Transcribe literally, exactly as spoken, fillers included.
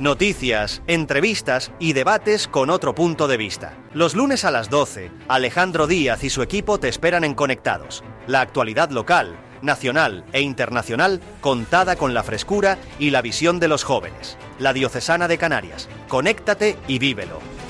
Noticias, entrevistas y debates con otro punto de vista. Los lunes a las doce, Alejandro Díaz y su equipo te esperan en Conectados. La actualidad local, nacional e internacional contada con la frescura y la visión de los jóvenes. La Diocesana de Canarias. Conéctate y vívelo.